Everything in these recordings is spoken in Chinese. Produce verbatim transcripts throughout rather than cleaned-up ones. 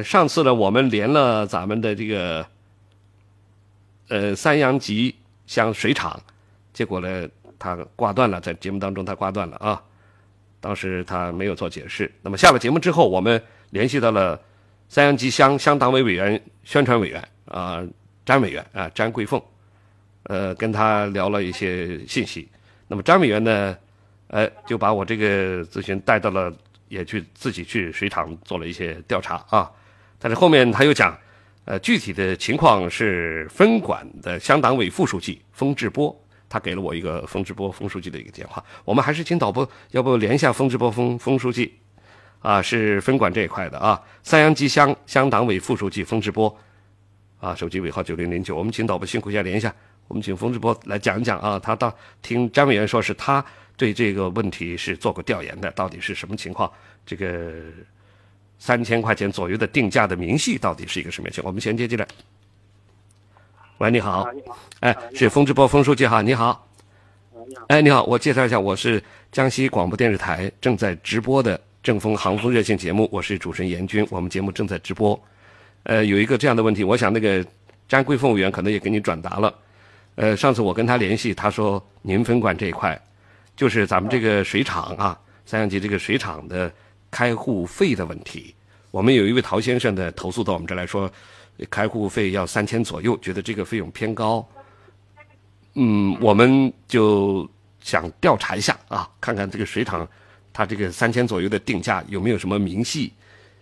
呃，上次呢，我们连了咱们的这个呃三阳集乡水厂，结果呢，他挂断了，在节目当中他挂断了啊。当时他没有做解释。那么下了节目之后，我们联系到了三阳集乡乡党委委员、宣传委员啊，詹委员啊，詹桂凤，呃，跟他聊了一些信息。那么詹委员呢，呃，就把我这个咨询带到了，也去自己去水厂做了一些调查啊。但是后面他又讲，呃，具体的情况是分管的乡党委副书记封志波。他给了我一个封志波封书记的一个电话，我们还是请导播，要不连一下封志波封封书记，啊，是分管这一块的啊，三阳集乡乡党委副书记封志波，啊，手机尾号九零零九，我们请导播辛苦一下连一下，我们请封志波来讲一讲啊，他到听詹委员说是他对这个问题是做过调研的，到底是什么情况？这个三千块钱左右的定价的明细到底是一个什么情况？我们先接进来。喂，你好。 啊，你好。 哎，是封志波封书记哈，你好。 啊，你好。 哎，你好，我介绍一下，我是江西广播电视台正在直播的正风航风热线节目，我是主持人严军，我们节目正在直播。呃，有一个这样的问题，我想那个詹桂凤委员可能也给你转达了。呃，上次我跟他联系，他说您分管这一块，就是咱们这个水厂啊，三阳集这个水厂的开户费的问题。我们有一位陶先生的投诉到我们这儿来说，开户费要三千左右，觉得这个费用偏高。嗯，我们就想调查一下啊，看看这个水厂，它这个三千左右的定价有没有什么明细？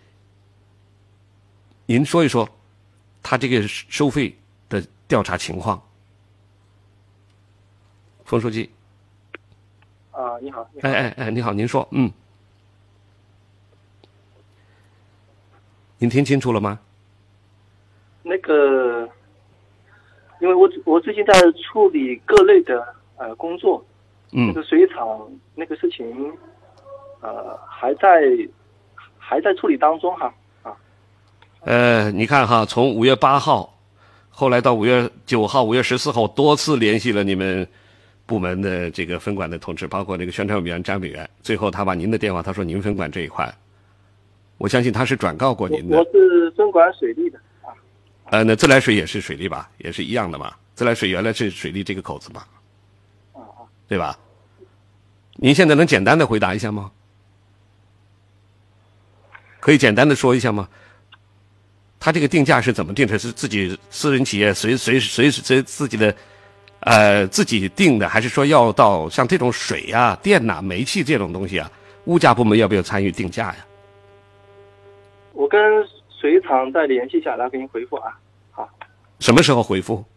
您说一说，它这个收费的调查情况。封书记。 啊，你好。你好哎哎哎，你好，您说，嗯，您听清楚了吗？ 那个，因为我我最近在处理各类的呃工作， 嗯， 那个水厂那个事情，呃，还在还在处理当中哈啊。 呃，你看哈，从五月八号，后来到五月九号、五月十四号，多次联系了你们部门的这个分管的同志，包括这个宣传委员詹委员，最后他把您的电话，他说您分管这一块，我相信他是转告过您的。 我, 我是分管水利的啊。 呃，那自来水也是水利吧，也是一样的嘛。自来水原来是水利这个口子嘛， 啊啊， 对吧？您现在能简单的回答一下吗？可以简单的说一下吗？他这个定价是怎么定的？是自己私人企业随随随随自己的，呃，自己定的，还是说要到像这种水呀、电呐、煤气这种东西啊，物价部门要不要参与定价呀？ 我跟水厂再联系一下，然后给您回复啊。好。 什么时候回复？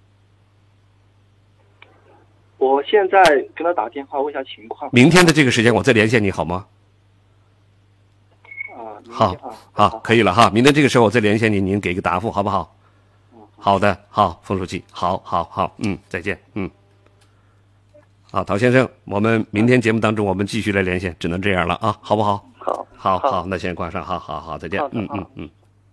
我现在跟他打电话问一下情况。 明天的这个时间我再连线你好吗？ 啊， 好， 啊好， 好， 可以了哈。明天这个时候我再连线您，您给个答复好不好？好的，好，封书记，好，好，好，嗯，再见，嗯。好，陶先生，我们明天节目当中我们继续来连线，只能这样了啊，好不好？ 好， 好， 好， 好，那先挂上，好好好，再见，嗯嗯嗯。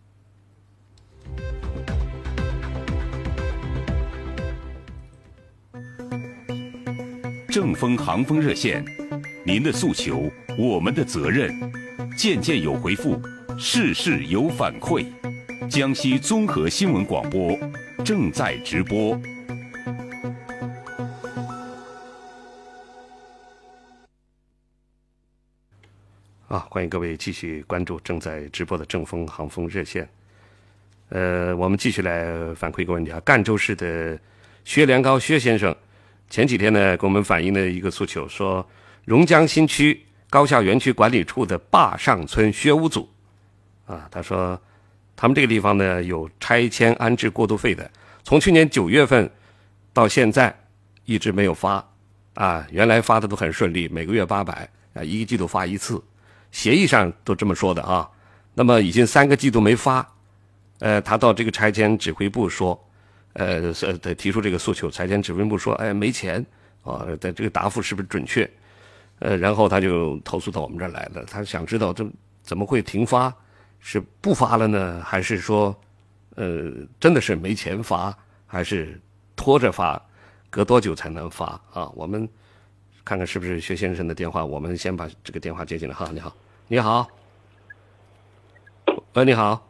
正风航风热线，您的诉求，我们的责任，件件有回复，事事有反馈。江西综合新闻广播正在直播。 啊，欢迎各位继续关注正在直播的正风航风热线。呃，我们继续来反馈一个问题啊，赣州市的薛良高薛先生前几天呢，给我们反映了一个诉求，说榕江新区高校园区管理处的坝上村薛屋组，啊，他说他们这个地方呢有拆迁安置过渡费的，从去年九月份到现在一直没有发，啊，原来发的都很顺利，每个月八百，啊，一个季度发一次，协议上都这么说的啊。那么已经三个季度没发，呃，他到这个拆迁指挥部说。呃，呃，提出这个诉求，拆迁指挥部说，哎，没钱啊，但这个答复是不是准确？呃，然后他就投诉到我们这儿来了，他想知道这怎么会停发，是不发了呢，还是说，呃，真的是没钱发，还是拖着发，隔多久才能发啊？我们看看是不是薛先生的电话，我们先把这个电话接进来哈。你好，你好，喂，你好。